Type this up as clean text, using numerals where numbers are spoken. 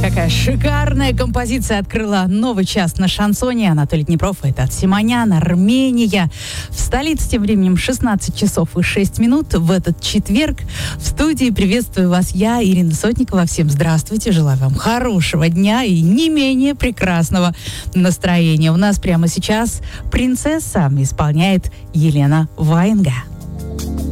Какая шикарная композиция открыла новый час на шансоне. Анатолий Днепров, это от Симонян, Армения. В столице тем временем 16 часов и 6 минут. В этот четверг в студии приветствую вас я, Ирина Сотникова. Всем здравствуйте, желаю вам хорошего дня и не менее прекрасного настроения. У нас прямо сейчас «Принцесса» исполняет Елена Ваенга.